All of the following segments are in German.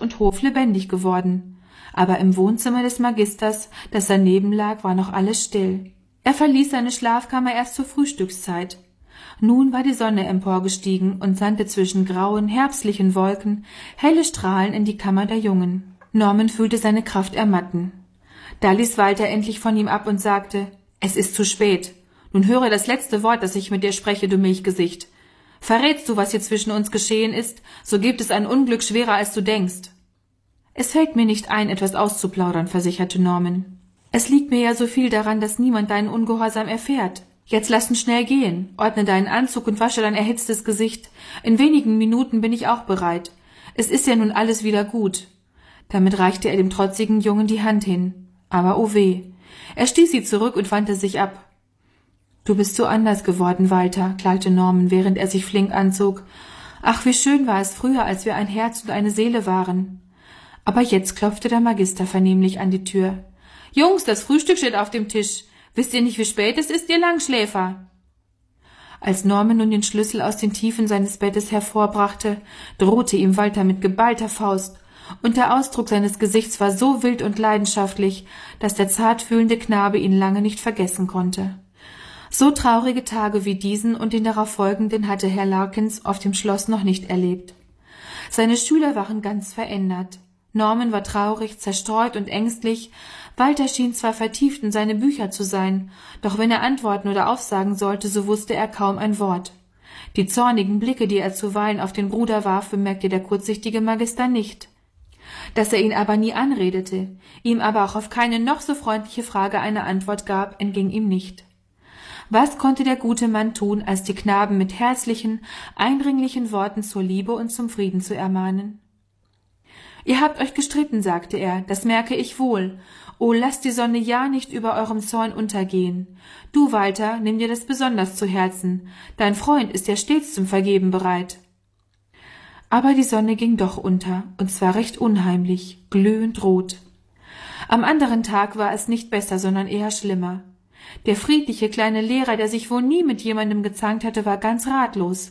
und Hof lebendig geworden. Aber im Wohnzimmer des Magisters, das daneben lag, war noch alles still. Er verließ seine Schlafkammer erst zur Frühstückszeit. Nun war die Sonne emporgestiegen und sandte zwischen grauen, herbstlichen Wolken helle Strahlen in die Kammer der Jungen. Norman fühlte seine Kraft ermatten. Da ließ Walter endlich von ihm ab und sagte: »Es ist zu spät. Nun höre das letzte Wort, das ich mit dir spreche, du Milchgesicht. Verrätst du, was hier zwischen uns geschehen ist, so gibt es ein Unglück schwerer, als du denkst.« »Es fällt mir nicht ein, etwas auszuplaudern«, versicherte Norman. »Es liegt mir ja so viel daran, dass niemand deinen Ungehorsam erfährt. Jetzt lass uns schnell gehen, ordne deinen Anzug und wasche dein erhitztes Gesicht. In wenigen Minuten bin ich auch bereit. Es ist ja nun alles wieder gut.« Damit reichte er dem trotzigen Jungen die Hand hin. Aber oh weh, er stieß sie zurück und wandte sich ab. »Du bist so anders geworden, Walter«, klagte Norman, während er sich flink anzog. »Ach, wie schön war es früher, als wir ein Herz und eine Seele waren.« Aber jetzt klopfte der Magister vernehmlich an die Tür. »Jungs, das Frühstück steht auf dem Tisch. Wisst ihr nicht, wie spät es ist, ihr Langschläfer?« Als Norman nun den Schlüssel aus den Tiefen seines Bettes hervorbrachte, drohte ihm Walter mit geballter Faust, und der Ausdruck seines Gesichts war so wild und leidenschaftlich, dass der zartfühlende Knabe ihn lange nicht vergessen konnte. So traurige Tage wie diesen und den darauf folgenden hatte Herr Larkins auf dem Schloss noch nicht erlebt. Seine Schüler waren ganz verändert. Norman war traurig, zerstreut und ängstlich. Walter schien zwar vertieft in seine Bücher zu sein, doch wenn er antworten oder aufsagen sollte, so wusste er kaum ein Wort. Die zornigen Blicke, die er zuweilen auf den Bruder warf, bemerkte der kurzsichtige Magister nicht. Dass er ihn aber nie anredete, ihm aber auch auf keine noch so freundliche Frage eine Antwort gab, entging ihm nicht. Was konnte der gute Mann tun, als die Knaben mit herzlichen, eindringlichen Worten zur Liebe und zum Frieden zu ermahnen? »Ihr habt euch gestritten«, sagte er, »das merke ich wohl. Oh, lasst die Sonne ja nicht über eurem Zorn untergehen. Du, Walter, nimm dir das besonders zu Herzen. Dein Freund ist ja stets zum Vergeben bereit.« Aber die Sonne ging doch unter, und zwar recht unheimlich, glühend rot. Am anderen Tag war es nicht besser, sondern eher schlimmer. Der friedliche kleine Lehrer, der sich wohl nie mit jemandem gezankt hatte, war ganz ratlos.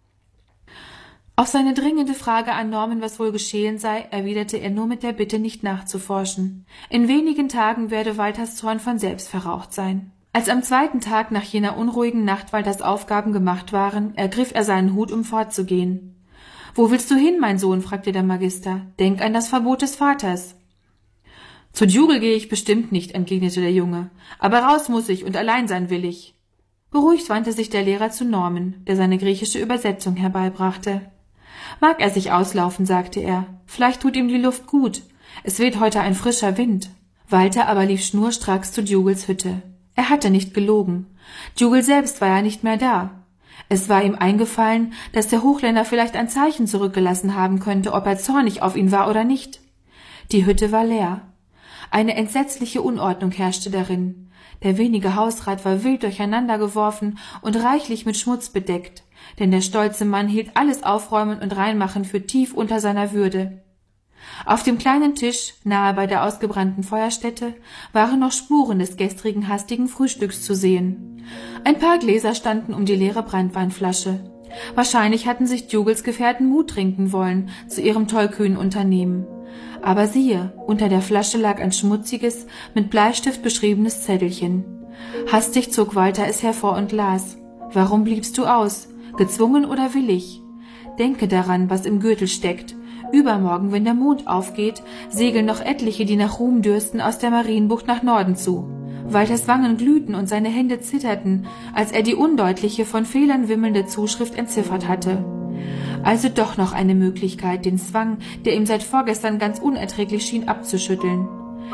Auf seine dringende Frage an Norman, was wohl geschehen sei, erwiderte er nur mit der Bitte, nicht nachzuforschen. In wenigen Tagen werde Walters Zorn von selbst verraucht sein. Als am zweiten Tag nach jener unruhigen Nacht Walters Aufgaben gemacht waren, ergriff er seinen Hut, um fortzugehen. »Wo willst du hin, mein Sohn?« fragte der Magister. »Denk an das Verbot des Vaters.« »Zur Jugel gehe ich bestimmt nicht«, entgegnete der Junge. »Aber raus muss ich und allein sein will ich.« Beruhigt wandte sich der Lehrer zu Norman, der seine griechische Übersetzung herbeibrachte. »Mag er sich auslaufen«, sagte er. »Vielleicht tut ihm die Luft gut. Es weht heute ein frischer Wind.« Walter aber lief schnurstracks zu Dugals Hütte. Er hatte nicht gelogen. Dougal selbst war ja nicht mehr da. Es war ihm eingefallen, dass der Hochländer vielleicht ein Zeichen zurückgelassen haben könnte, ob er zornig auf ihn war oder nicht. Die Hütte war leer. Eine entsetzliche Unordnung herrschte darin. Der wenige Hausrat war wild durcheinandergeworfen und reichlich mit Schmutz bedeckt, denn der stolze Mann hielt alles Aufräumen und Reinmachen für tief unter seiner Würde. Auf dem kleinen Tisch, nahe bei der ausgebrannten Feuerstätte, waren noch Spuren des gestrigen hastigen Frühstücks zu sehen. Ein paar Gläser standen um die leere Branntweinflasche. Wahrscheinlich hatten sich Dugals Gefährten Mut trinken wollen zu ihrem tollkühnen Unternehmen. Aber siehe, unter der Flasche lag ein schmutziges, mit Bleistift beschriebenes Zettelchen. Hastig zog Walter es hervor und las. »Warum bliebst du aus? Gezwungen oder willig? Denke daran, was im Gürtel steckt. Übermorgen, wenn der Mond aufgeht, segeln noch etliche, die nach Ruhm dürsten, aus der Marienbucht nach Norden zu.« Walters Wangen glühten und seine Hände zitterten, als er die undeutliche, von Fehlern wimmelnde Zuschrift entziffert hatte. Also doch noch eine Möglichkeit, den Zwang, der ihm seit vorgestern ganz unerträglich schien, abzuschütteln.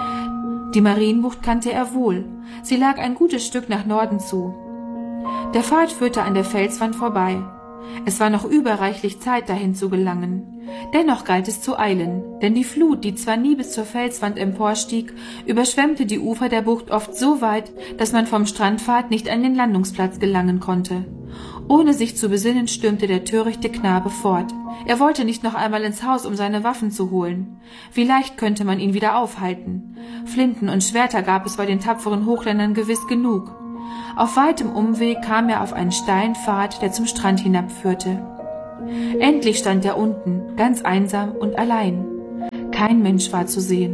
Die Marienbucht kannte er wohl. Sie lag ein gutes Stück nach Norden zu. Der Pfad führte an der Felswand vorbei. Es war noch überreichlich Zeit, dahin zu gelangen. Dennoch galt es zu eilen, denn die Flut, die zwar nie bis zur Felswand emporstieg, überschwemmte die Ufer der Bucht oft so weit, dass man vom Strandpfad nicht an den Landungsplatz gelangen konnte. Ohne sich zu besinnen, stürmte der törichte Knabe fort. Er wollte nicht noch einmal ins Haus, um seine Waffen zu holen. Wie leicht könnte man ihn wieder aufhalten. Flinten und Schwerter gab es bei den tapferen Hochländern gewiss genug. Auf weitem Umweg kam er auf einen steilen Pfad, der zum Strand hinabführte. Endlich stand er unten, ganz einsam und allein. Kein Mensch war zu sehen.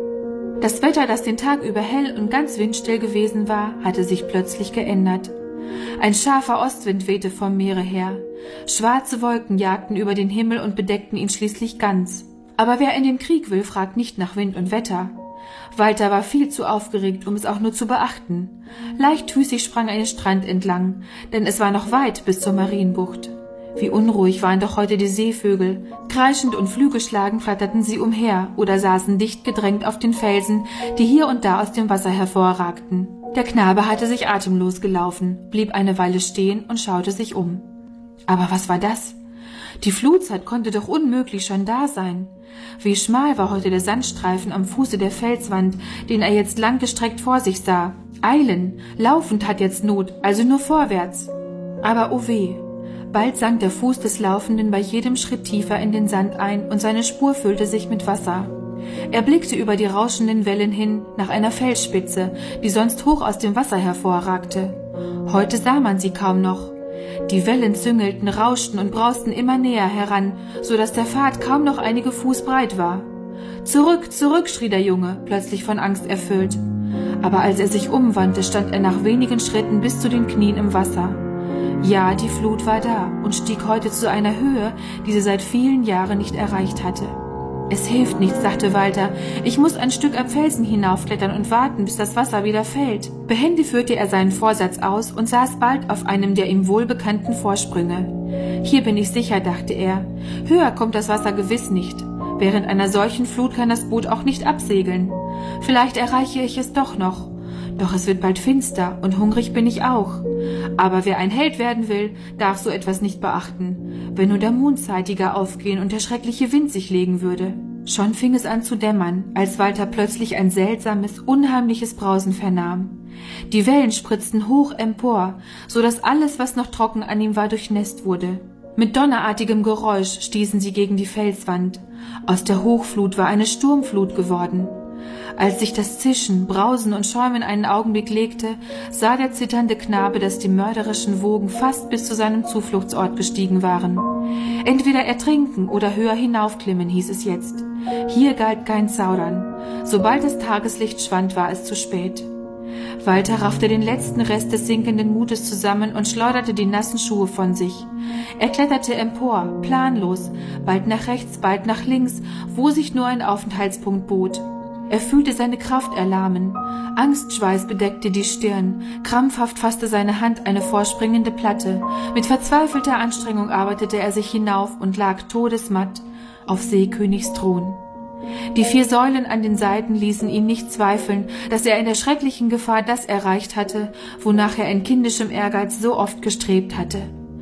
Das Wetter, das den Tag über hell und ganz windstill gewesen war, hatte sich plötzlich geändert. Ein scharfer Ostwind wehte vom Meere her. Schwarze Wolken jagten über den Himmel und bedeckten ihn schließlich ganz. Aber wer in den Krieg will, fragt nicht nach Wind und Wetter. Walter war viel zu aufgeregt, um es auch nur zu beachten. Leichtfüßig sprang er den Strand entlang, denn es war noch weit bis zur Marienbucht. Wie unruhig waren doch heute die Seevögel. Kreischend und flügelschlagend flatterten sie umher oder saßen dicht gedrängt auf den Felsen, die hier und da aus dem Wasser hervorragten. Der Knabe hatte sich atemlos gelaufen, blieb eine Weile stehen und schaute sich um. Aber was war das? Die Flutzeit konnte doch unmöglich schon da sein. Wie schmal war heute der Sandstreifen am Fuße der Felswand, den er jetzt langgestreckt vor sich sah. Eilen, laufen tat jetzt Not, also nur vorwärts. Aber oh weh! Bald sank der Fuß des Laufenden bei jedem Schritt tiefer in den Sand ein und seine Spur füllte sich mit Wasser. Er blickte über die rauschenden Wellen hin nach einer Felsspitze, die sonst hoch aus dem Wasser hervorragte. Heute sah man sie kaum noch. Die Wellen züngelten, rauschten und brausten immer näher heran, so dass der Pfad kaum noch einige Fuß breit war. »Zurück, zurück«, schrie der Junge, plötzlich von Angst erfüllt. Aber als er sich umwandte, stand er nach wenigen Schritten bis zu den Knien im Wasser. Ja, die Flut war da und stieg heute zu einer Höhe, die sie seit vielen Jahren nicht erreicht hatte. »Es hilft nichts«, sagte Walter, »ich muss ein Stück am Felsen hinaufklettern und warten, bis das Wasser wieder fällt.« Behende führte er seinen Vorsatz aus und saß bald auf einem der ihm wohlbekannten Vorsprünge. »Hier bin ich sicher«, dachte er, »höher kommt das Wasser gewiss nicht. Während einer solchen Flut kann das Boot auch nicht absegeln. Vielleicht erreiche ich es doch noch. Doch es wird bald finster und hungrig bin ich auch. Aber wer ein Held werden will, darf so etwas nicht beachten. Wenn nur der Mond zeitiger aufgehen und der schreckliche Wind sich legen würde.« Schon fing es an zu dämmern, als Walter plötzlich ein seltsames, unheimliches Brausen vernahm. Die Wellen spritzten hoch empor, so dass alles, was noch trocken an ihm war, durchnässt wurde. Mit donnerartigem Geräusch stießen sie gegen die Felswand. Aus der Hochflut war eine Sturmflut geworden. Als sich das Zischen, Brausen und Schäumen einen Augenblick legte, sah der zitternde Knabe, dass die mörderischen Wogen fast bis zu seinem Zufluchtsort gestiegen waren. Entweder ertrinken oder höher hinaufklimmen, hieß es jetzt. Hier galt kein Zaudern. Sobald das Tageslicht schwand, war es zu spät. Walter raffte den letzten Rest des sinkenden Mutes zusammen und schleuderte die nassen Schuhe von sich. Er kletterte empor, planlos, bald nach rechts, bald nach links, wo sich nur ein Aufenthaltspunkt bot. Er fühlte seine Kraft erlahmen. Angstschweiß bedeckte die Stirn. Krampfhaft fasste seine Hand eine vorspringende Platte. Mit verzweifelter Anstrengung arbeitete er sich hinauf und lag todesmatt auf Seekönigs Thron. Die 4 Säulen an den Seiten ließen ihn nicht zweifeln, dass er in der schrecklichen Gefahr das erreicht hatte, wonach er in kindischem Ehrgeiz so oft gestrebt hatte.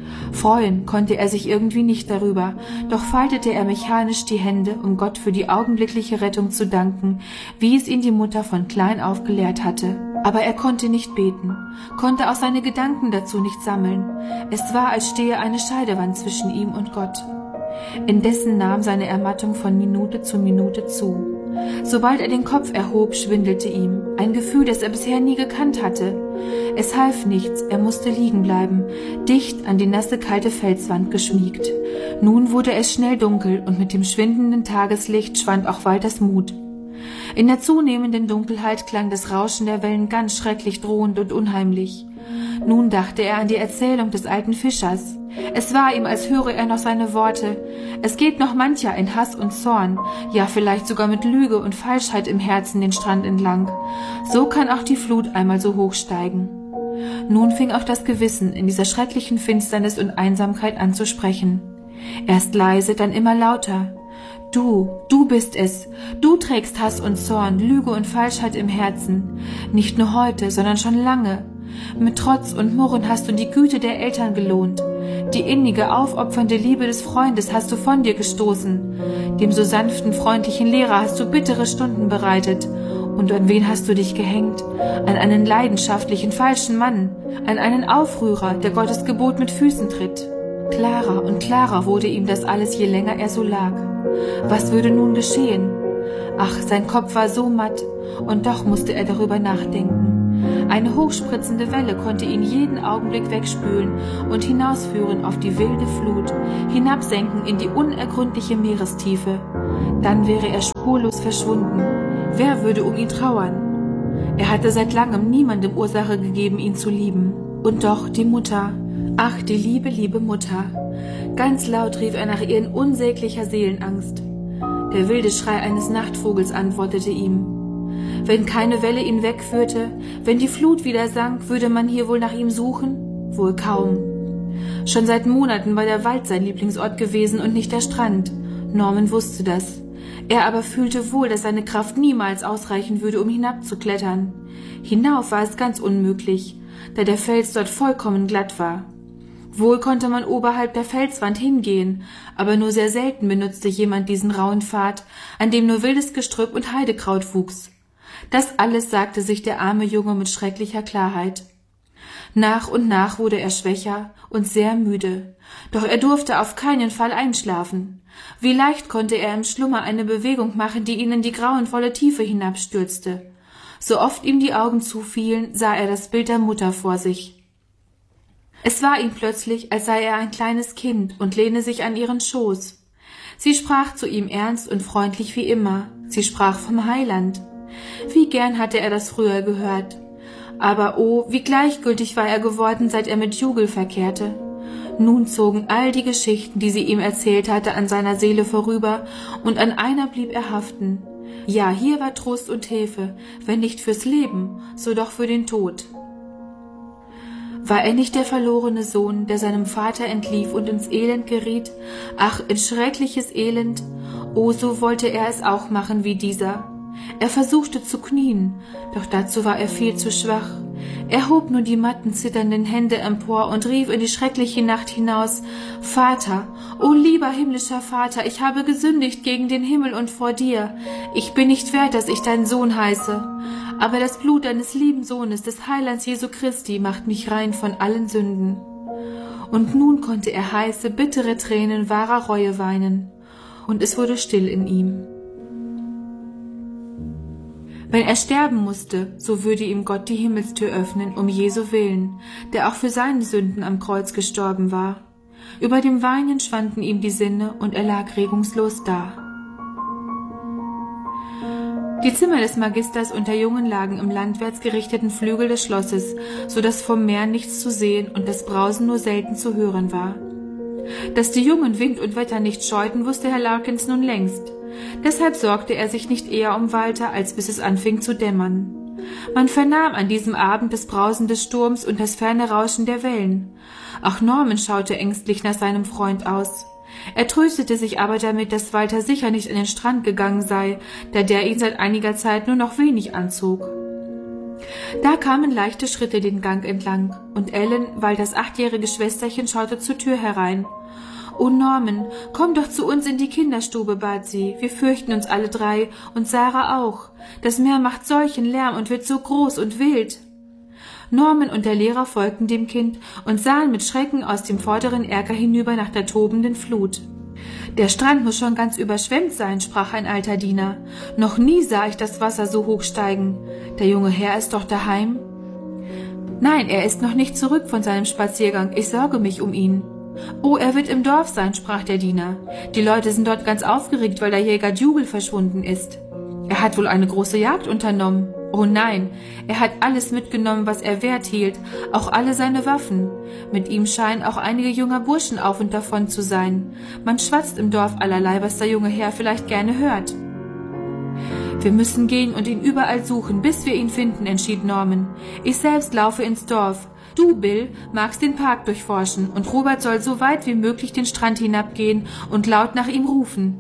Freuen konnte er sich irgendwie nicht darüber, doch faltete er mechanisch die Hände, um Gott für die augenblickliche Rettung zu danken, wie es ihn die Mutter von klein auf gelehrt hatte. Aber er konnte nicht beten, konnte auch seine Gedanken dazu nicht sammeln. Es war, als stehe eine Scheidewand zwischen ihm und Gott. Indessen nahm seine Ermattung von Minute zu Minute zu. Sobald er den Kopf erhob, schwindelte ihm, ein Gefühl, das er bisher nie gekannt hatte. Es half nichts, er musste liegen bleiben, dicht an die nasse, kalte Felswand geschmiegt. Nun wurde es schnell dunkel und mit dem schwindenden Tageslicht schwand auch Walters Mut. In der zunehmenden Dunkelheit klang das Rauschen der Wellen ganz schrecklich drohend und unheimlich. Nun dachte er an die Erzählung des alten Fischers. Es war ihm, als höre er noch seine Worte. Es geht noch mancher in Hass und Zorn, ja vielleicht sogar mit Lüge und Falschheit im Herzen den Strand entlang. So kann auch die Flut einmal so hoch steigen. Nun fing auch das Gewissen in dieser schrecklichen Finsternis und Einsamkeit an zu sprechen. Erst leise, dann immer lauter. Du bist es. Du trägst Hass und Zorn, Lüge und Falschheit im Herzen. Nicht nur heute, sondern schon lange. Mit Trotz und Murren hast du die Güte der Eltern gelohnt. Die innige, aufopfernde Liebe des Freundes hast du von dir gestoßen. Dem so sanften, freundlichen Lehrer hast du bittere Stunden bereitet. Und an wen hast du dich gehängt? An einen leidenschaftlichen, falschen Mann. An einen Aufrührer, der Gottes Gebot mit Füßen tritt. Klarer und klarer wurde ihm das alles, je länger er so lag. Was würde nun geschehen? Ach, sein Kopf war so matt, und doch musste er darüber nachdenken. Eine hochspritzende Welle konnte ihn jeden Augenblick wegspülen und hinausführen auf die wilde Flut, hinabsenken in die unergründliche Meerestiefe. Dann wäre er spurlos verschwunden. Wer würde um ihn trauern? Er hatte seit langem niemandem Ursache gegeben, ihn zu lieben. Und doch die Mutter. Ach, die liebe, liebe Mutter. Ganz laut rief er nach ihr in unsäglicher Seelenangst. Der wilde Schrei eines Nachtvogels antwortete ihm. Wenn keine Welle ihn wegführte, wenn die Flut wieder sank, würde man hier wohl nach ihm suchen? Wohl kaum. Schon seit Monaten war der Wald sein Lieblingsort gewesen und nicht der Strand. Norman wusste das. Er aber fühlte wohl, dass seine Kraft niemals ausreichen würde, um hinabzuklettern. Hinauf war es ganz unmöglich, da der Fels dort vollkommen glatt war. Wohl konnte man oberhalb der Felswand hingehen, aber nur sehr selten benutzte jemand diesen rauen Pfad, an dem nur wildes Gestrüpp und Heidekraut wuchs. Das alles sagte sich der arme Junge mit schrecklicher Klarheit. Nach und nach wurde er schwächer und sehr müde, doch er durfte auf keinen Fall einschlafen. Wie leicht konnte er im Schlummer eine Bewegung machen, die ihn in die grauenvolle Tiefe hinabstürzte. So oft ihm die Augen zufielen, sah er das Bild der Mutter vor sich. Es war ihm plötzlich, als sei er ein kleines Kind und lehne sich an ihren Schoß. Sie sprach zu ihm ernst und freundlich wie immer. Sie sprach vom Heiland. Wie gern hatte er das früher gehört. Aber oh, wie gleichgültig war er geworden, seit er mit Jugel verkehrte. Nun zogen all die Geschichten, die sie ihm erzählt hatte, an seiner Seele vorüber, und an einer blieb er haften. Ja, hier war Trost und Hilfe, wenn nicht fürs Leben, so doch für den Tod. War er nicht der verlorene Sohn, der seinem Vater entlief und ins Elend geriet? Ach, in schreckliches Elend! Oh, so wollte er es auch machen wie dieser. Er versuchte zu knien, doch dazu war er viel zu schwach. Er hob nur die matten, zitternden Hände empor und rief in die schreckliche Nacht hinaus: Vater, o lieber himmlischer Vater, ich habe gesündigt gegen den Himmel und vor dir. Ich bin nicht wert, dass ich dein Sohn heiße. Aber das Blut deines lieben Sohnes, des Heilands Jesu Christi, macht mich rein von allen Sünden. Und nun konnte er heiße, bittere Tränen wahrer Reue weinen, und es wurde still in ihm. Wenn er sterben musste, so würde ihm Gott die Himmelstür öffnen, um Jesu willen, der auch für seine Sünden am Kreuz gestorben war. Über dem Weinen schwanden ihm die Sinne, und er lag regungslos da. Die Zimmer des Magisters und der Jungen lagen im landwärts gerichteten Flügel des Schlosses, so dass vom Meer nichts zu sehen und das Brausen nur selten zu hören war. Dass die Jungen Wind und Wetter nicht scheuten, wusste Herr Larkins nun längst. Deshalb sorgte er sich nicht eher um Walter, als bis es anfing zu dämmern. Man vernahm an diesem Abend das Brausen des Sturms und das ferne Rauschen der Wellen. Auch Norman schaute ängstlich nach seinem Freund aus. Er tröstete sich aber damit, dass Walter sicher nicht an den Strand gegangen sei, da der ihn seit einiger Zeit nur noch wenig anzog. Da kamen leichte Schritte den Gang entlang, und Ellen, Walters 8-jährige Schwesterchen, schaute zur Tür herein. »Oh Norman, komm doch zu uns in die Kinderstube«, bat sie. »Wir fürchten uns alle drei, und Sarah auch. Das Meer macht solchen Lärm und wird so groß und wild.« Norman und der Lehrer folgten dem Kind und sahen mit Schrecken aus dem vorderen Erker hinüber nach der tobenden Flut. »Der Strand muss schon ganz überschwemmt sein«, sprach ein alter Diener. »Noch nie sah ich das Wasser so hoch steigen. Der junge Herr ist doch daheim?« »Nein, er ist noch nicht zurück von seinem Spaziergang. Ich sorge mich um ihn.« »Oh, er wird im Dorf sein«, sprach der Diener. »Die Leute sind dort ganz aufgeregt, weil der Jäger Jugel verschwunden ist. Er hat wohl eine große Jagd unternommen. Oh nein, er hat alles mitgenommen, was er wert hielt, auch alle seine Waffen. Mit ihm scheinen auch einige junger Burschen auf und davon zu sein. Man schwatzt im Dorf allerlei, was der junge Herr vielleicht gerne hört.« »Wir müssen gehen und ihn überall suchen, bis wir ihn finden«, entschied Norman. »Ich selbst laufe ins Dorf. Du, Bill, magst den Park durchforschen, und Robert soll so weit wie möglich den Strand hinabgehen und laut nach ihm rufen.«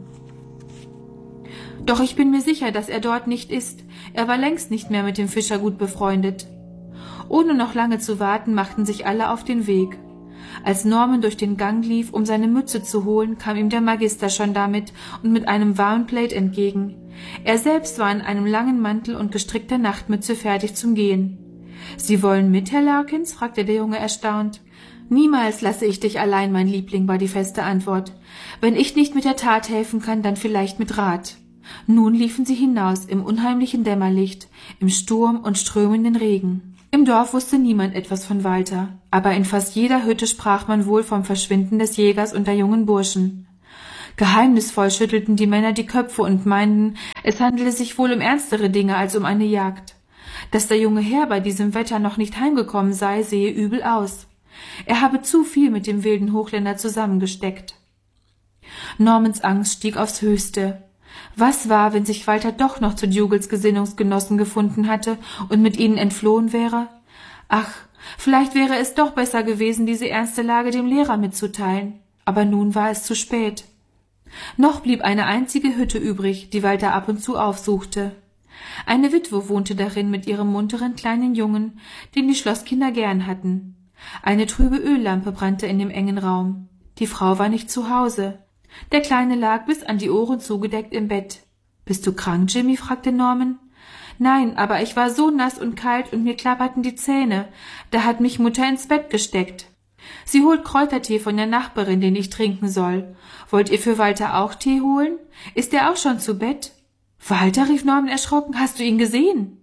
»Doch ich bin mir sicher, dass er dort nicht ist. Er war längst nicht mehr mit dem Fischer gut befreundet.« Ohne noch lange zu warten, machten sich alle auf den Weg. Als Norman durch den Gang lief, um seine Mütze zu holen, kam ihm der Magister schon damit und mit einem warmen Plaid entgegen. Er selbst war in einem langen Mantel und gestrickter Nachtmütze fertig zum Gehen. »Sie wollen mit, Herr Larkins?« fragte der Junge erstaunt. »Niemals lasse ich dich allein, mein Liebling«, war die feste Antwort. »Wenn ich nicht mit der Tat helfen kann, dann vielleicht mit Rat.« Nun liefen sie hinaus im unheimlichen Dämmerlicht, im Sturm und strömenden Regen. Im Dorf wusste niemand etwas von Walter, aber in fast jeder Hütte sprach man wohl vom Verschwinden des Jägers und der jungen Burschen. Geheimnisvoll schüttelten die Männer die Köpfe und meinten, es handele sich wohl um ernstere Dinge als um eine Jagd. Dass der junge Herr bei diesem Wetter noch nicht heimgekommen sei, sehe übel aus. Er habe zu viel mit dem wilden Hochländer zusammengesteckt. Normans Angst stieg aufs Höchste. Was war, wenn sich Walter doch noch zu Dougalls Gesinnungsgenossen gefunden hatte und mit ihnen entflohen wäre? Ach, vielleicht wäre es doch besser gewesen, diese ernste Lage dem Lehrer mitzuteilen. Aber nun war es zu spät. Noch blieb eine einzige Hütte übrig, die Walter ab und zu aufsuchte. Eine Witwe wohnte darin mit ihrem munteren kleinen Jungen, den die Schlosskinder gern hatten. Eine trübe Öllampe brannte in dem engen Raum. Die Frau war nicht zu Hause. Der Kleine lag bis an die Ohren zugedeckt im Bett. »Bist du krank, Jimmy?« fragte Norman. »Nein, aber ich war so nass und kalt und mir klapperten die Zähne. Da hat mich Mutter ins Bett gesteckt. Sie holt Kräutertee von der Nachbarin, den ich trinken soll. Wollt ihr für Walter auch Tee holen? Ist er auch schon zu Bett?« »Walter«, rief Norman erschrocken, »hast du ihn gesehen?«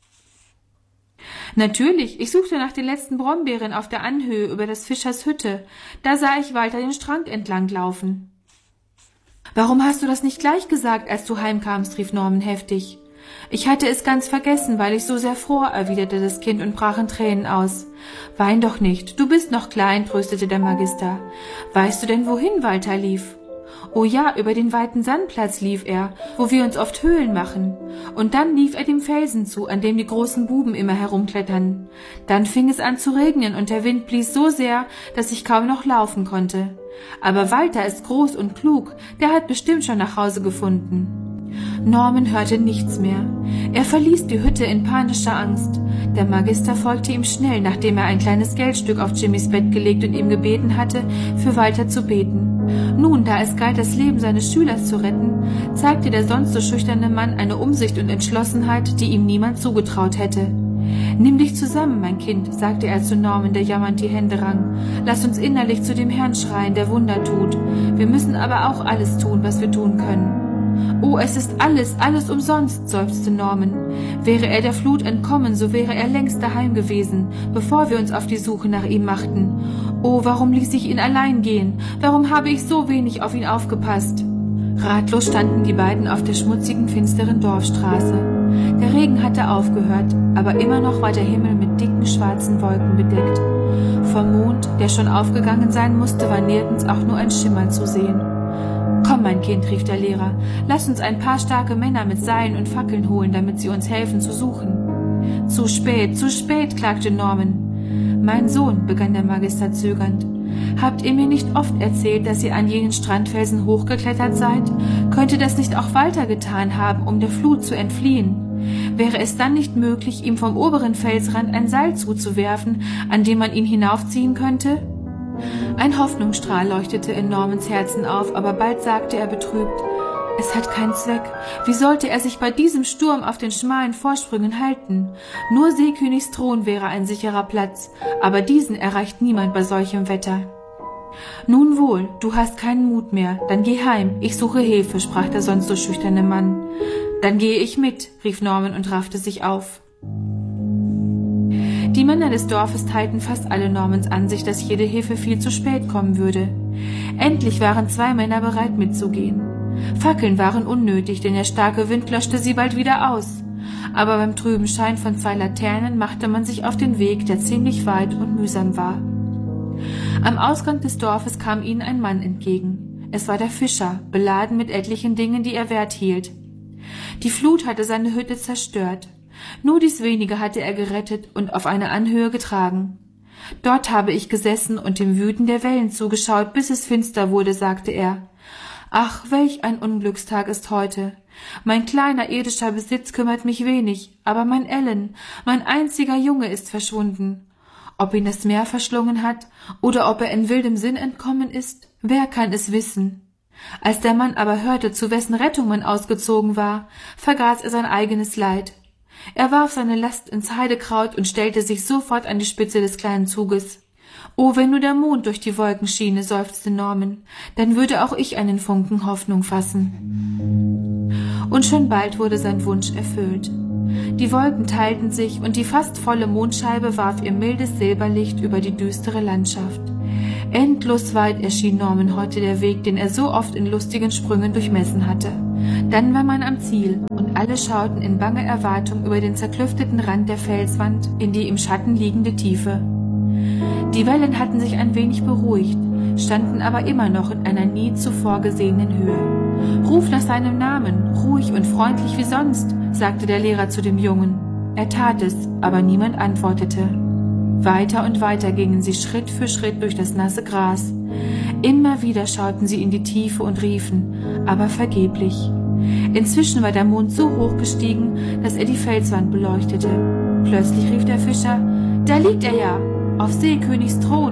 »Natürlich, ich suchte nach den letzten Brombeeren auf der Anhöhe über des Fischers Hütte. Da sah ich Walter den Strand entlang laufen.« »Warum hast du das nicht gleich gesagt, als du heimkamst?« rief Norman heftig. »Ich hatte es ganz vergessen, weil ich so sehr fror«, erwiderte das Kind und brach in Tränen aus. »Wein doch nicht, du bist noch klein«, tröstete der Magister. »Weißt du denn, wohin Walter lief?« »Oh ja, über den weiten Sandplatz lief er, wo wir uns oft Höhlen machen. Und dann lief er dem Felsen zu, an dem die großen Buben immer herumklettern. Dann fing es an zu regnen und der Wind blies so sehr, dass ich kaum noch laufen konnte. Aber Walter ist groß und klug, der hat bestimmt schon nach Hause gefunden.« Norman hörte nichts mehr. Er verließ die Hütte in panischer Angst. Der Magister folgte ihm schnell, nachdem er ein kleines Geldstück auf Jimmys Bett gelegt und ihm gebeten hatte, für Walter zu beten. Nun, da es galt, das Leben seines Schülers zu retten, zeigte der sonst so schüchterne Mann eine Umsicht und Entschlossenheit, die ihm niemand zugetraut hätte. »Nimm dich zusammen, mein Kind«, sagte er zu Norman, der jammernd die Hände rang. »Lass uns innerlich zu dem Herrn schreien, der Wunder tut. Wir müssen aber auch alles tun, was wir tun können.« »Oh, es ist alles umsonst«, seufzte Norman. »Wäre er der Flut entkommen, so wäre er längst daheim gewesen, bevor wir uns auf die Suche nach ihm machten. Oh, warum ließ ich ihn allein gehen? Warum habe ich so wenig auf ihn aufgepasst?« Ratlos standen die beiden auf der schmutzigen, finsteren Dorfstraße. Der Regen hatte aufgehört, aber immer noch war der Himmel mit dicken, schwarzen Wolken bedeckt. Vom Mond, der schon aufgegangen sein musste, war nirgends auch nur ein Schimmer zu sehen. »Komm, mein Kind«, rief der Lehrer, »lass uns ein paar starke Männer mit Seilen und Fackeln holen, damit sie uns helfen zu suchen.« Zu spät«, klagte Norman. »Mein Sohn«, begann der Magister zögernd, »habt ihr mir nicht oft erzählt, dass ihr an jenen Strandfelsen hochgeklettert seid? Könnte das nicht auch Walter getan haben, um der Flut zu entfliehen? Wäre es dann nicht möglich, ihm vom oberen Felsrand ein Seil zuzuwerfen, an dem man ihn hinaufziehen könnte?« Ein Hoffnungsstrahl leuchtete in Normans Herzen auf, aber bald sagte er betrübt, »Es hat keinen Zweck. Wie sollte er sich bei diesem Sturm auf den schmalen Vorsprüngen halten? Nur Seekönigs Thron wäre ein sicherer Platz, aber diesen erreicht niemand bei solchem Wetter.« »Nun wohl, du hast keinen Mut mehr, dann geh heim, ich suche Hilfe«, sprach der sonst so schüchterne Mann. »Dann gehe ich mit«, rief Norman und raffte sich auf. Die Männer des Dorfes teilten fast alle Normans Ansicht, dass jede Hilfe viel zu spät kommen würde. Endlich waren 2 Männer bereit mitzugehen. Fackeln waren unnötig, denn der starke Wind löschte sie bald wieder aus. Aber beim trüben Schein von 2 Laternen machte man sich auf den Weg, der ziemlich weit und mühsam war. Am Ausgang des Dorfes kam ihnen ein Mann entgegen. Es war der Fischer, beladen mit etlichen Dingen, die er wert hielt. Die Flut hatte seine Hütte zerstört. Nur dies wenige hatte er gerettet und auf eine Anhöhe getragen. »Dort habe ich gesessen und dem Wüten der Wellen zugeschaut, bis es finster wurde«, sagte er. »Ach, welch ein Unglückstag ist heute. Mein kleiner irdischer Besitz kümmert mich wenig, aber mein Ellen, mein einziger Junge, ist verschwunden. Ob ihn das Meer verschlungen hat oder ob er in wildem Sinn entkommen ist, wer kann es wissen?« Als der Mann aber hörte, zu wessen Rettung man ausgezogen war, vergaß er sein eigenes Leid. Er warf seine Last ins Heidekraut und stellte sich sofort an die Spitze des kleinen Zuges. »Oh, wenn nur der Mond durch die Wolken schiene«, seufzte Norman, »dann würde auch ich einen Funken Hoffnung fassen.« Und schon bald wurde sein Wunsch erfüllt. Die Wolken teilten sich und die fast volle Mondscheibe warf ihr mildes Silberlicht über die düstere Landschaft. Endlos weit erschien Norman heute der Weg, den er so oft in lustigen Sprüngen durchmessen hatte. Dann war man am Ziel und alle schauten in banger Erwartung über den zerklüfteten Rand der Felswand in die im Schatten liegende Tiefe. Die Wellen hatten sich ein wenig beruhigt, standen aber immer noch in einer nie zuvor gesehenen Höhe. »Ruf nach seinem Namen, ruhig und freundlich wie sonst«, sagte der Lehrer zu dem Jungen. Er tat es, aber niemand antwortete. Weiter und weiter gingen sie Schritt für Schritt durch das nasse Gras. Immer wieder schauten sie in die Tiefe und riefen, aber vergeblich. Inzwischen war der Mond so hoch gestiegen, dass er die Felswand beleuchtete. Plötzlich rief der Fischer, »Da liegt er ja, auf Seekönigs Thron!«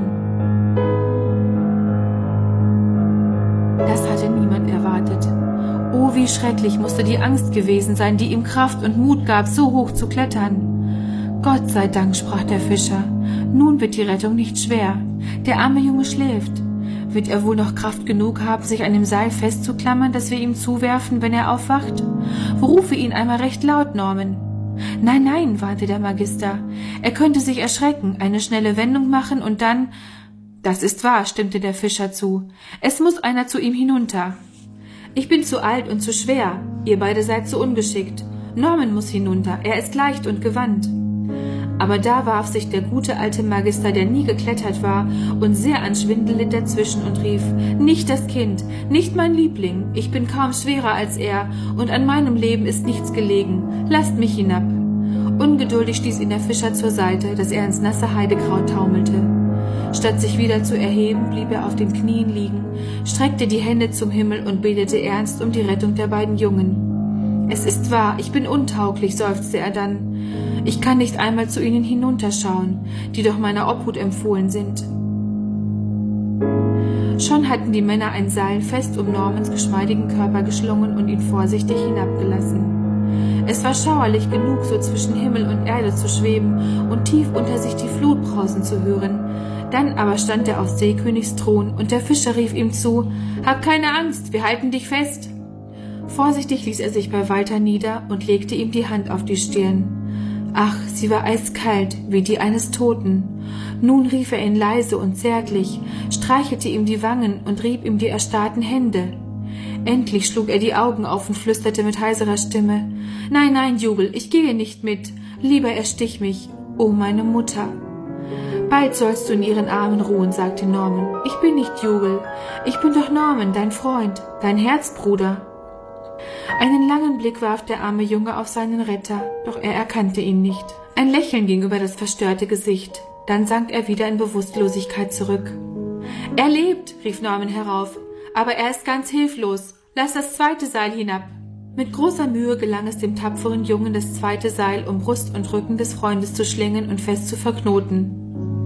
Das hatte niemand erwartet. Oh, wie schrecklich musste die Angst gewesen sein, die ihm Kraft und Mut gab, so hoch zu klettern. »Gott sei Dank«, sprach der Fischer, »nun wird die Rettung nicht schwer. Der arme Junge schläft. Wird er wohl noch Kraft genug haben, sich an dem Seil festzuklammern, das wir ihm zuwerfen, wenn er aufwacht? Rufe ihn einmal recht laut, Norman.« »Nein, nein«, warnte der Magister, »er könnte sich erschrecken, eine schnelle Wendung machen und dann...« »Das ist wahr«, stimmte der Fischer zu, »es muss einer zu ihm hinunter.« »Ich bin zu alt und zu schwer, ihr beide seid zu ungeschickt. Norman muss hinunter, er ist leicht und gewandt.« Aber da warf sich der gute alte Magister, der nie geklettert war und sehr an Schwindel litt, dazwischen und rief, »Nicht das Kind, nicht mein Liebling, ich bin kaum schwerer als er und an meinem Leben ist nichts gelegen, lasst mich hinab.« Ungeduldig stieß ihn der Fischer zur Seite, dass er ins nasse Heidekraut taumelte. Statt sich wieder zu erheben, blieb er auf den Knien liegen, streckte die Hände zum Himmel und betete ernst um die Rettung der beiden Jungen. »Es ist wahr, ich bin untauglich«, seufzte er dann. »Ich kann nicht einmal zu ihnen hinunterschauen, die doch meiner Obhut empfohlen sind.« Schon hatten die Männer ein Seil fest um Normans geschmeidigen Körper geschlungen und ihn vorsichtig hinabgelassen. Es war schauerlich genug, so zwischen Himmel und Erde zu schweben und tief unter sich die Flut brausen zu hören. Dann aber stand er auf Seekönigs Thron und der Fischer rief ihm zu, »Hab keine Angst, wir halten dich fest.« Vorsichtig ließ er sich bei Walter nieder und legte ihm die Hand auf die Stirn. Ach, sie war eiskalt, wie die eines Toten. Nun rief er ihn leise und zärtlich, streichelte ihm die Wangen und rieb ihm die erstarrten Hände. Endlich schlug er die Augen auf und flüsterte mit heiserer Stimme, »Nein, nein, Jubel, ich gehe nicht mit. Lieber erstich mich, oh meine Mutter.« »Bald sollst du in ihren Armen ruhen«, sagte Norman. »Ich bin nicht Jubel. Ich bin doch Norman, dein Freund, dein Herzbruder.« Einen langen Blick warf der arme Junge auf seinen Retter, doch er erkannte ihn nicht. Ein Lächeln ging über das verstörte Gesicht. Dann sank er wieder in Bewusstlosigkeit zurück. »Er lebt«, rief Norman herauf, »aber er ist ganz hilflos. Lass das zweite Seil hinab.« Mit großer Mühe gelang es dem tapferen Jungen, das zweite Seil um Brust und Rücken des Freundes zu schlingen und fest zu verknoten.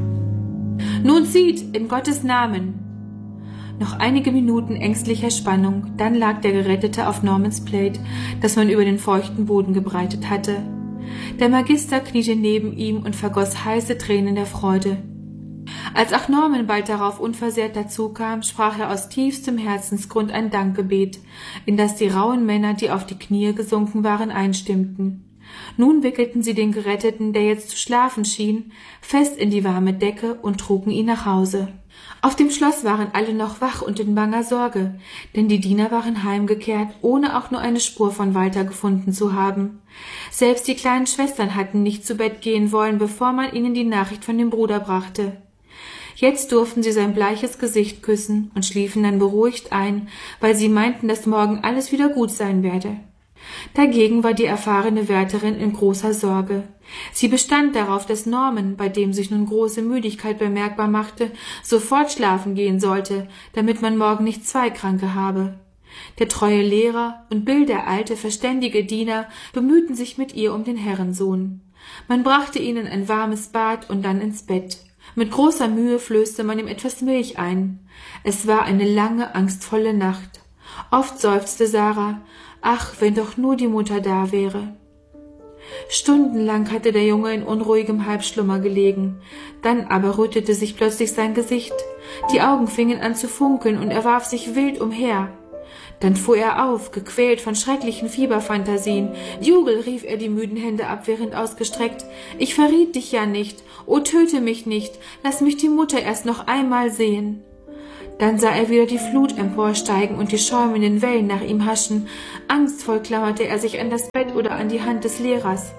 »Nun zieht, in Gottes Namen!« Noch einige Minuten ängstlicher Spannung, dann lag der Gerettete auf Normans Plaid, das man über den feuchten Boden gebreitet hatte. Der Magister kniete neben ihm und vergoss heiße Tränen der Freude. Als auch Norman bald darauf unversehrt dazukam, sprach er aus tiefstem Herzensgrund ein Dankgebet, in das die rauen Männer, die auf die Knie gesunken waren, einstimmten. Nun wickelten sie den Geretteten, der jetzt zu schlafen schien, fest in die warme Decke und trugen ihn nach Hause. Auf dem Schloss waren alle noch wach und in banger Sorge, denn die Diener waren heimgekehrt, ohne auch nur eine Spur von Walter gefunden zu haben. Selbst die kleinen Schwestern hatten nicht zu Bett gehen wollen, bevor man ihnen die Nachricht von dem Bruder brachte. Jetzt durften sie sein bleiches Gesicht küssen und schliefen dann beruhigt ein, weil sie meinten, dass morgen alles wieder gut sein werde. Dagegen war die erfahrene Wärterin in großer Sorge. Sie bestand darauf, dass Norman, bei dem sich nun große Müdigkeit bemerkbar machte, sofort schlafen gehen sollte, damit man morgen nicht zwei Kranke habe. Der treue Lehrer und Bill, der alte, verständige Diener, bemühten sich mit ihr um den Herrensohn. Man brachte ihnen ein warmes Bad und dann ins Bett. Mit großer Mühe flößte man ihm etwas Milch ein. Es war eine lange, angstvolle Nacht. Oft seufzte Sarah, »Ach, wenn doch nur die Mutter da wäre.« Stundenlang hatte der Junge in unruhigem Halbschlummer gelegen. Dann aber rötete sich plötzlich sein Gesicht. Die Augen fingen an zu funkeln und er warf sich wild umher. Dann fuhr er auf, gequält von schrecklichen Fieberfantasien. »Jugel«, rief er die müden Hände abwehrend ausgestreckt, »ich verriet dich ja nicht. O, töte mich nicht, lass mich die Mutter erst noch einmal sehen.« Dann sah er wieder die Flut emporsteigen und die schäumenden Wellen nach ihm haschen. Angstvoll klammerte er sich an das Bett oder an die Hand des Lehrers.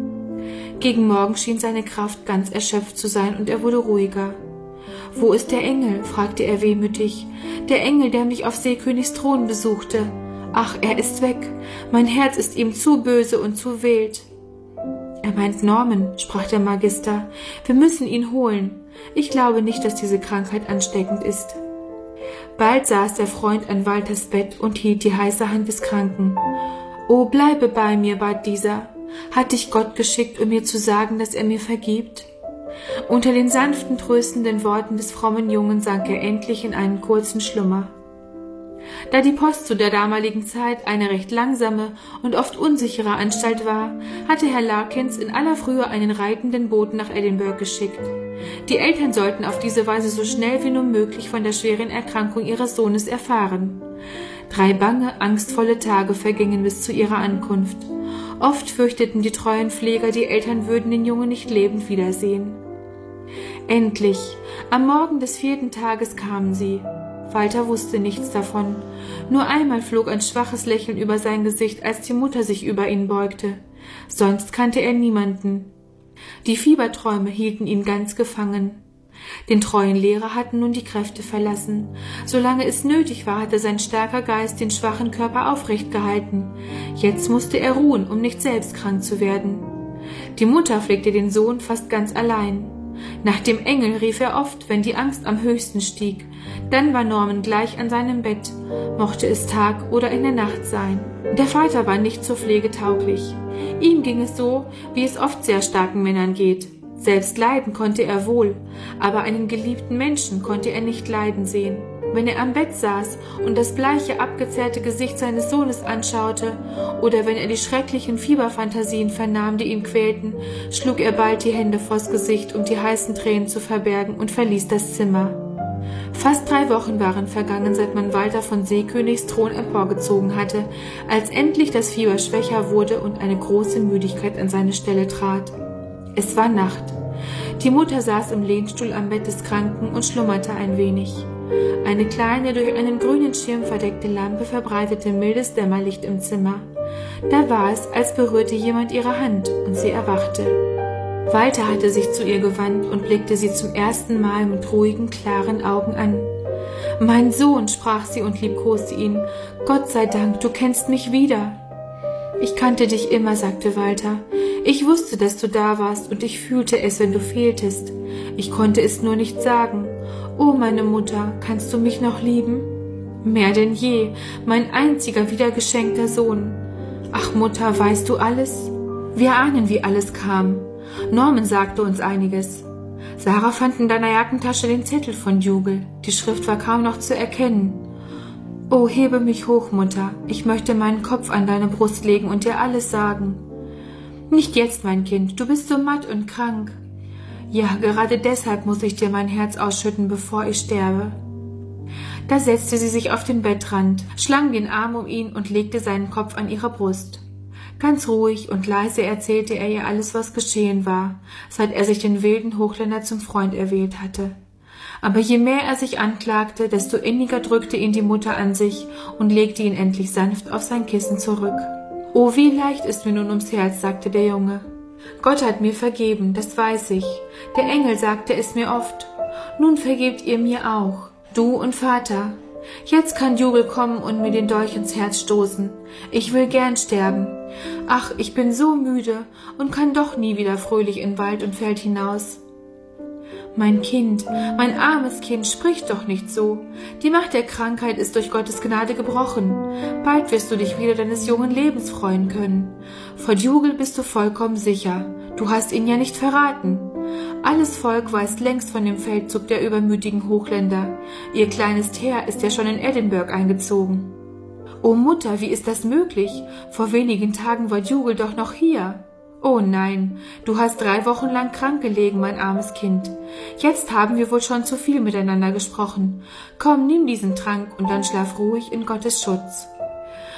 Gegen Morgen schien seine Kraft ganz erschöpft zu sein und er wurde ruhiger. »Wo ist der Engel?« fragte er wehmütig. »Der Engel, der mich auf Seekönigs Thron besuchte. Ach, er ist weg. Mein Herz ist ihm zu böse und zu wild.« »Er meint Norman«, sprach der Magister. »Wir müssen ihn holen. Ich glaube nicht, dass diese Krankheit ansteckend ist.« Bald saß der Freund an Walters Bett und hielt die heiße Hand des Kranken. »O, bleibe bei mir«, bat dieser. »Hat dich Gott geschickt, um mir zu sagen, dass er mir vergibt?« Unter den sanften, tröstenden Worten des frommen Jungen sank er endlich in einen kurzen Schlummer. Da die Post zu der damaligen Zeit eine recht langsame und oft unsichere Anstalt war, hatte Herr Larkins in aller Frühe einen reitenden Boten nach Edinburgh geschickt. Die Eltern sollten auf diese Weise so schnell wie nur möglich von der schweren Erkrankung ihres Sohnes erfahren. 3 bange, angstvolle Tage vergingen bis zu ihrer Ankunft. Oft fürchteten die treuen Pfleger, die Eltern würden den Jungen nicht lebend wiedersehen. Endlich, am Morgen des 4. Tages kamen sie. Walter wusste nichts davon. Nur einmal flog ein schwaches Lächeln über sein Gesicht, als die Mutter sich über ihn beugte. Sonst kannte er niemanden. Die Fieberträume hielten ihn ganz gefangen. Den treuen Lehrer hatten nun die Kräfte verlassen. Solange es nötig war, hatte sein starker Geist den schwachen Körper aufrecht gehalten. Jetzt musste er ruhen, um nicht selbst krank zu werden. Die Mutter pflegte den Sohn fast ganz allein. Nach dem Engel rief er oft, wenn die Angst am höchsten stieg. Dann war Norman gleich an seinem Bett, mochte es Tag oder in der Nacht sein. Der Vater war nicht zur Pflege tauglich. Ihm ging es so, wie es oft sehr starken Männern geht. Selbst leiden konnte er wohl, aber einen geliebten Menschen konnte er nicht leiden sehen. Wenn er am Bett saß und das bleiche, abgezehrte Gesicht seines Sohnes anschaute, oder wenn er die schrecklichen Fieberfantasien vernahm, die ihn quälten, schlug er bald die Hände vors Gesicht, um die heißen Tränen zu verbergen, und verließ das Zimmer. Fast 3 Wochen waren vergangen, seit man Walter von Seekönigs Thron emporgezogen hatte, als endlich das Fieber schwächer wurde und eine große Müdigkeit an seine Stelle trat. Es war Nacht. Die Mutter saß im Lehnstuhl am Bett des Kranken und schlummerte ein wenig. Eine kleine, durch einen grünen Schirm verdeckte Lampe verbreitete mildes Dämmerlicht im Zimmer. Da war es, als berührte jemand ihre Hand, und sie erwachte. Walter hatte sich zu ihr gewandt und blickte sie zum ersten Mal mit ruhigen, klaren Augen an. »Mein Sohn«, sprach sie und liebkoste ihn, »Gott sei Dank, du kennst mich wieder.« »Ich kannte dich immer«, sagte Walter. »Ich wusste, dass du da warst, und ich fühlte es, wenn du fehltest. Ich konnte es nur nicht sagen. Oh, meine Mutter, kannst du mich noch lieben?« »Mehr denn je, mein einziger wiedergeschenkter Sohn.« »Ach, Mutter, weißt du alles?« »Wir ahnen, wie alles kam. Norman sagte uns einiges. Sarah fand in deiner Jackentasche den Zettel von Jugel. Die Schrift war kaum noch zu erkennen. Oh, hebe mich hoch, Mutter. Ich möchte meinen Kopf an deine Brust legen und dir alles sagen.« »Nicht jetzt, mein Kind, du bist so matt und krank.« »Ja, gerade deshalb muss ich dir mein Herz ausschütten, bevor ich sterbe.« Da setzte sie sich auf den Bettrand, schlang den Arm um ihn und legte seinen Kopf an ihre Brust. Ganz ruhig und leise erzählte er ihr alles, was geschehen war, seit er sich den wilden Hochländer zum Freund erwählt hatte. Aber je mehr er sich anklagte, desto inniger drückte ihn die Mutter an sich und legte ihn endlich sanft auf sein Kissen zurück. »Oh, wie leicht ist mir nun ums Herz«, sagte der Junge. »Gott hat mir vergeben, das weiß ich. Der Engel sagte es mir oft. Nun vergebt ihr mir auch, du und Vater. Jetzt kann Jugel kommen und mir den Dolch ins Herz stoßen. Ich will gern sterben. Ach, ich bin so müde und kann doch nie wieder fröhlich in Wald und Feld hinaus.« »Mein Kind, mein armes Kind, sprich doch nicht so. Die Macht der Krankheit ist durch Gottes Gnade gebrochen. Bald wirst du dich wieder deines jungen Lebens freuen können. Vor Jugel bist du vollkommen sicher. Du hast ihn ja nicht verraten. Alles Volk weiß längst von dem Feldzug der übermütigen Hochländer. Ihr kleines Heer ist ja schon in Edinburgh eingezogen.« »Oh Mutter, wie ist das möglich? Vor wenigen Tagen war Jugel doch noch hier.« »Oh nein, du hast 3 Wochen lang krank gelegen, mein armes Kind. Jetzt haben wir wohl schon zu viel miteinander gesprochen. Komm, nimm diesen Trank und dann schlaf ruhig in Gottes Schutz.«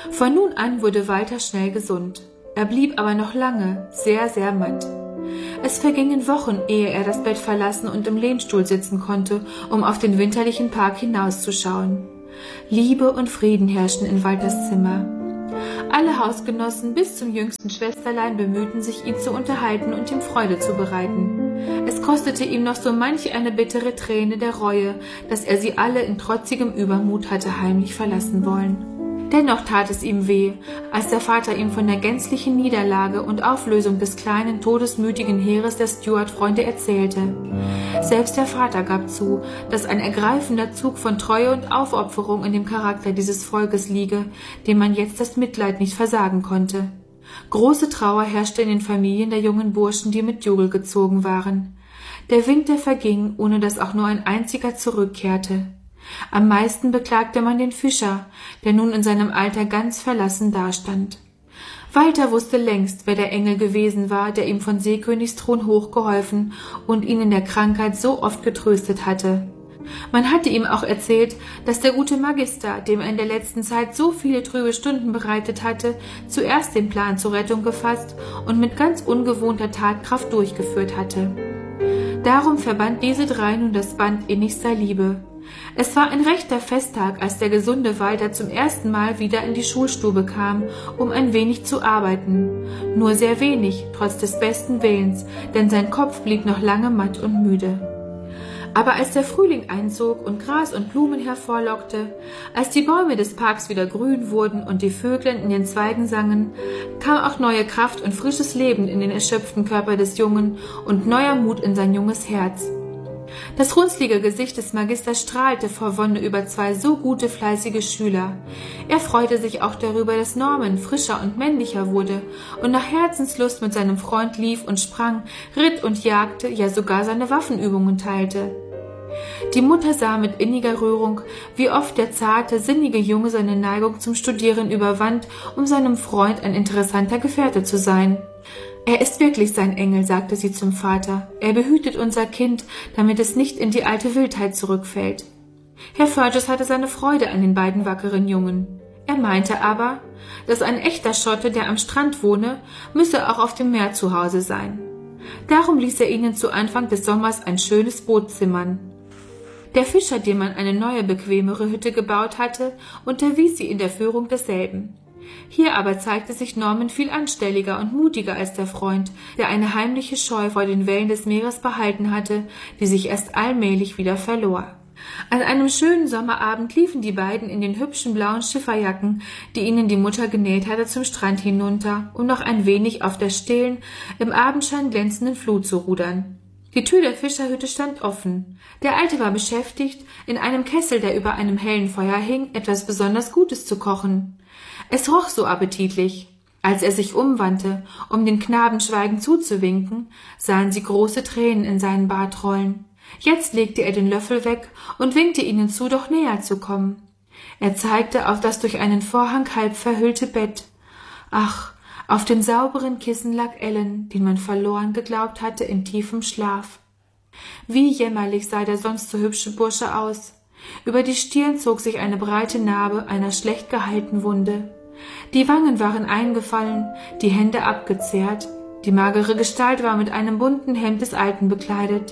Von nun an wurde Walter schnell gesund. Er blieb aber noch lange sehr, sehr matt. Es vergingen Wochen, ehe er das Bett verlassen und im Lehnstuhl sitzen konnte, um auf den winterlichen Park hinauszuschauen. Liebe und Frieden herrschten in Walters Zimmer. Alle Hausgenossen bis zum jüngsten Schwesterlein bemühten sich, ihn zu unterhalten und ihm Freude zu bereiten. Es kostete ihm noch so manch eine bittere Träne der Reue, dass er sie alle in trotzigem Übermut hatte heimlich verlassen wollen. Dennoch tat es ihm weh, als der Vater ihm von der gänzlichen Niederlage und Auflösung des kleinen, todesmütigen Heeres der Stuart-Freunde erzählte. Selbst der Vater gab zu, dass ein ergreifender Zug von Treue und Aufopferung in dem Charakter dieses Volkes liege, dem man jetzt das Mitleid nicht versagen konnte. Große Trauer herrschte in den Familien der jungen Burschen, die mit Dougal gezogen waren. Der Winter verging, ohne dass auch nur ein einziger zurückkehrte. Am meisten beklagte man den Fischer, der nun in seinem Alter ganz verlassen dastand. Walter wusste längst, wer der Engel gewesen war, der ihm von Seekönigsthron hochgeholfen und ihn in der Krankheit so oft getröstet hatte. Man hatte ihm auch erzählt, dass der gute Magister, dem er in der letzten Zeit so viele trübe Stunden bereitet hatte, zuerst den Plan zur Rettung gefasst und mit ganz ungewohnter Tatkraft durchgeführt hatte. Darum verband diese drei nun das Band innigster Liebe. Es war ein rechter Festtag, als der gesunde Walter zum ersten Mal wieder in die Schulstube kam, um ein wenig zu arbeiten. Nur sehr wenig, trotz des besten Willens, denn sein Kopf blieb noch lange matt und müde. Aber als der Frühling einzog und Gras und Blumen hervorlockte, als die Bäume des Parks wieder grün wurden und die Vöglein in den Zweigen sangen, kam auch neue Kraft und frisches Leben in den erschöpften Körper des Jungen und neuer Mut in sein junges Herz. Das runzlige Gesicht des Magisters strahlte vor Wonne über zwei so gute, fleißige Schüler. Er freute sich auch darüber, dass Norman frischer und männlicher wurde und nach Herzenslust mit seinem Freund lief und sprang, ritt und jagte, ja sogar seine Waffenübungen teilte. Die Mutter sah mit inniger Rührung, wie oft der zarte, sinnige Junge seine Neigung zum Studieren überwand, um seinem Freund ein interessanter Gefährte zu sein. »Er ist wirklich sein Engel«, sagte sie zum Vater. »Er behütet unser Kind, damit es nicht in die alte Wildheit zurückfällt.« Herr Fergus hatte seine Freude an den beiden wackeren Jungen. Er meinte aber, dass ein echter Schotte, der am Strand wohne, müsse auch auf dem Meer zu Hause sein. Darum ließ er ihnen zu Anfang des Sommers ein schönes Boot zimmern. Der Fischer, dem man eine neue, bequemere Hütte gebaut hatte, unterwies sie in der Führung desselben. Hier aber zeigte sich Norman viel anstelliger und mutiger als der Freund, der eine heimliche Scheu vor den Wellen des Meeres behalten hatte, die sich erst allmählich wieder verlor. An einem schönen Sommerabend liefen die beiden in den hübschen blauen Schifferjacken, die ihnen die Mutter genäht hatte, zum Strand hinunter, um noch ein wenig auf der stillen, im Abendschein glänzenden Flut zu rudern. Die Tür der Fischerhütte stand offen. Der Alte war beschäftigt, in einem Kessel, der über einem hellen Feuer hing, etwas besonders Gutes zu kochen. Es roch so appetitlich. Als er sich umwandte, um den Knaben schweigend zuzuwinken, sahen sie große Tränen in seinen Bart rollen. Jetzt legte er den Löffel weg und winkte ihnen zu, doch näher zu kommen. Er zeigte auf das durch einen Vorhang halb verhüllte Bett. Ach, auf den sauberen Kissen lag Ellen, den man verloren geglaubt hatte, in tiefem Schlaf. Wie jämmerlich sah der sonst so hübsche Bursche aus. Über die Stirn zog sich eine breite Narbe einer schlecht geheilten Wunde. Die Wangen waren eingefallen, die Hände abgezehrt. Die magere Gestalt war mit einem bunten Hemd des Alten bekleidet.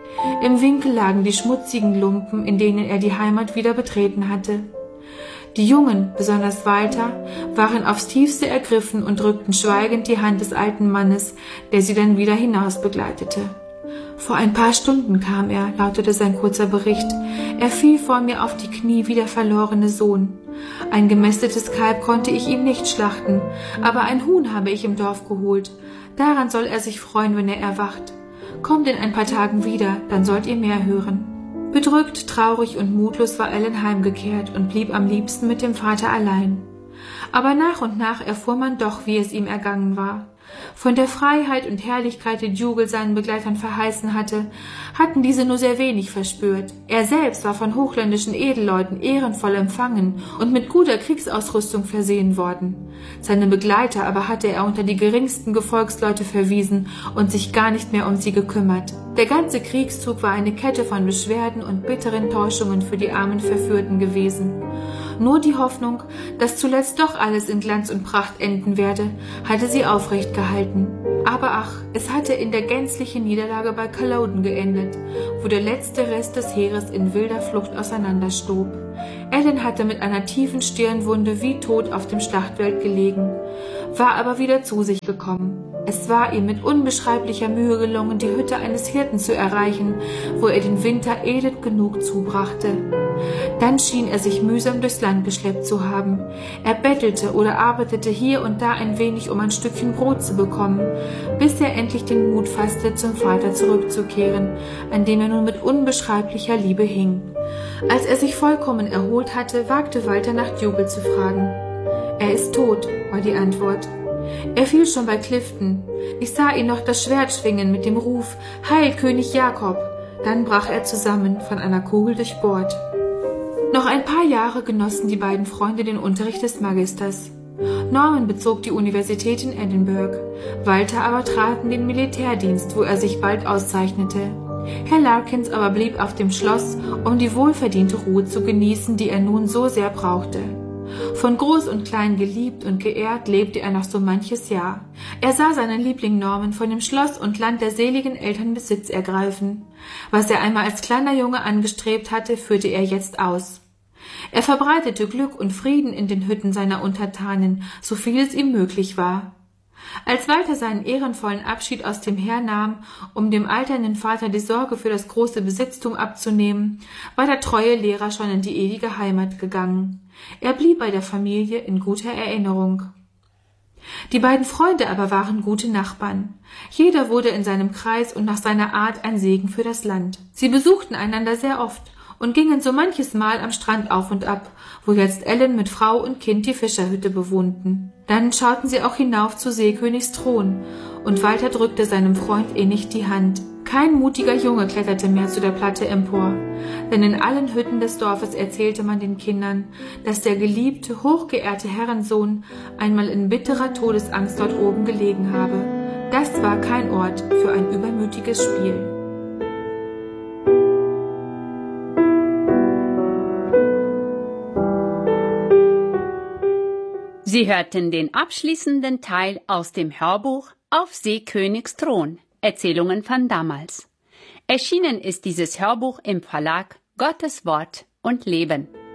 Im Winkel lagen die schmutzigen Lumpen, in denen er die Heimat wieder betreten hatte. Die Jungen, besonders Walter, waren aufs tiefste ergriffen und drückten schweigend die Hand des alten Mannes, der sie dann wieder hinaus begleitete. »Vor ein paar Stunden kam er«, lautete sein kurzer Bericht. »Er fiel vor mir auf die Knie wie der verlorene Sohn. Ein gemästetes Kalb konnte ich ihm nicht schlachten, aber ein Huhn habe ich im Dorf geholt. Daran soll er sich freuen, wenn er erwacht. Kommt in ein paar Tagen wieder, dann sollt ihr mehr hören.« Bedrückt, traurig und mutlos war Ellen heimgekehrt und blieb am liebsten mit dem Vater allein. Aber nach und nach erfuhr man doch, wie es ihm ergangen war. Von der Freiheit und Herrlichkeit, die Dougal seinen Begleitern verheißen hatte, hatten diese nur sehr wenig verspürt. Er selbst war von hochländischen Edelleuten ehrenvoll empfangen und mit guter Kriegsausrüstung versehen worden. Seine Begleiter aber hatte er unter die geringsten Gefolgsleute verwiesen und sich gar nicht mehr um sie gekümmert. Der ganze Kriegszug war eine Kette von Beschwerden und bitteren Täuschungen für die armen Verführten gewesen. Nur die Hoffnung, dass zuletzt doch alles in Glanz und Pracht enden werde, hatte sie aufrecht gehalten. Aber ach, es hatte in der gänzlichen Niederlage bei Culloden geendet, wo der letzte Rest des Heeres in wilder Flucht auseinanderstob. Ellen hatte mit einer tiefen Stirnwunde wie tot auf dem Schlachtfeld gelegen, war aber wieder zu sich gekommen. Es war ihm mit unbeschreiblicher Mühe gelungen, die Hütte eines Hirten zu erreichen, wo er den Winter elend genug zubrachte. Dann schien er sich mühsam durchs Land geschleppt zu haben. Er bettelte oder arbeitete hier und da ein wenig, um ein Stückchen Brot zu bekommen, bis er endlich den Mut fasste, zum Vater zurückzukehren, an dem er nun mit unbeschreiblicher Liebe hing. Als er sich vollkommen erholt hatte, wagte Walter nach Dougal zu fragen. »Er ist tot«, war die Antwort. »Er fiel schon bei Clifton. Ich sah ihn noch das Schwert schwingen mit dem Ruf, »Heil, König Jakob!« Dann brach er zusammen, von einer Kugel durchbohrt.« Noch ein paar Jahre genossen die beiden Freunde den Unterricht des Magisters. Norman bezog die Universität in Edinburgh, Walter aber trat in den Militärdienst, wo er sich bald auszeichnete. Herr Larkins aber blieb auf dem Schloss, um die wohlverdiente Ruhe zu genießen, die er nun so sehr brauchte. Von Groß und Klein geliebt und geehrt lebte er noch so manches Jahr. Er sah seinen Liebling Norman von dem Schloss und Land der seligen Eltern Besitz ergreifen. Was er einmal als kleiner Junge angestrebt hatte, führte er jetzt aus. Er verbreitete Glück und Frieden in den Hütten seiner Untertanen, so viel es ihm möglich war. Als Walter seinen ehrenvollen Abschied aus dem Heer nahm, um dem alternden Vater die Sorge für das große Besitztum abzunehmen, war der treue Lehrer schon in die ewige Heimat gegangen. Er blieb bei der Familie in guter Erinnerung. Die beiden Freunde aber waren gute Nachbarn. Jeder wurde in seinem Kreis und nach seiner Art ein Segen für das Land. Sie besuchten einander sehr oft und gingen so manches Mal am Strand auf und ab, wo jetzt Ellen mit Frau und Kind die Fischerhütte bewohnten. Dann schauten sie auch hinauf zu Seekönigs Thron, und Walter drückte seinem Freund innig die Hand. Kein mutiger Junge kletterte mehr zu der Platte empor, denn in allen Hütten des Dorfes erzählte man den Kindern, dass der geliebte, hochgeehrte Herrensohn einmal in bitterer Todesangst dort oben gelegen habe. Das war kein Ort für ein übermütiges Spiel. Sie hörten den abschließenden Teil aus dem Hörbuch Auf Seekönigs Thron, Erzählungen von damals. Erschienen ist dieses Hörbuch im Verlag Gottes Wort und Leben.